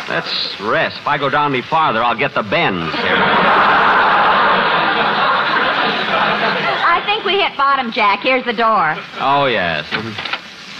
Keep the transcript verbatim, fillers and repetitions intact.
Let's rest. If I go down any farther, I'll get the bends. I think we hit bottom, Jack. Here's the door. Oh, yes.